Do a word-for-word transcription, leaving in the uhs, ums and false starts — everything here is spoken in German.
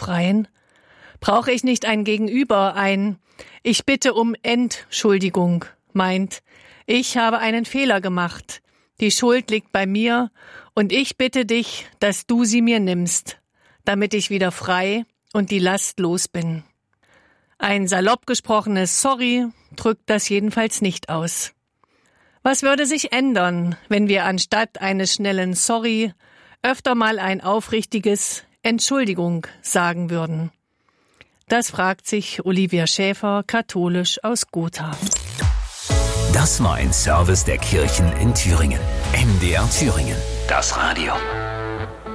befreien? Brauche ich nicht ein Gegenüber, ein Ich bitte um Entschuldigung, meint, ich habe einen Fehler gemacht, die Schuld liegt bei mir und ich bitte dich, dass du sie mir nimmst, damit ich wieder frei und die Last los bin. Ein salopp gesprochenes Sorry drückt das jedenfalls nicht aus. Was würde sich ändern, wenn wir anstatt eines schnellen Sorry öfter mal ein aufrichtiges Entschuldigung sagen würden? Das fragt sich Olivia Schäfer, katholisch aus Gotha. Das war ein Service der Kirchen in Thüringen. M D R Thüringen. Das Radio.